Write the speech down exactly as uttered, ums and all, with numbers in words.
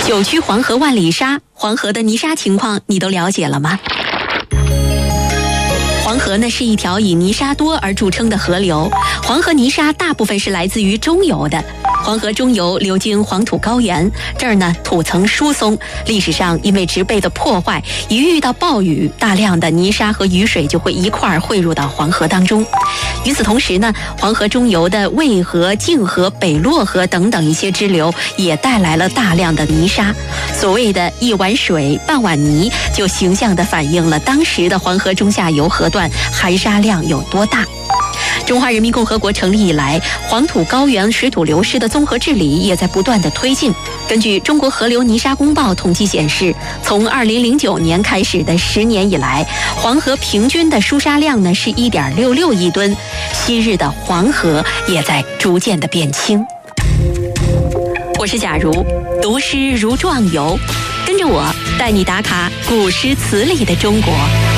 九曲黄河万里沙，黄河的泥沙情况你都了解了吗？黄河呢是一条以泥沙多而著称的河流，黄河泥沙大部分是来自于中游的。黄河中游流经黄土高原，这儿呢土层疏松，历史上因为植被的破坏，一遇到暴雨，大量的泥沙和雨水就会一块儿汇入到黄河当中。与此同时呢，黄河中游的渭河、泾河、北洛河等等一些支流也带来了大量的泥沙。所谓的一碗水半碗泥，就形象地反映了当时的黄河中下游河段含沙量有多大。中华人民共和国成立以来，黄土高原水土流失的综合治理也在不断的推进。根据中国河流泥沙公报统计显示，从二零零九年开始的十年以来，黄河平均的输沙量呢是一点六六亿吨，昔日的黄河也在逐渐的变清。我是假如，读诗如壮游，跟着我带你打卡古诗词里的中国。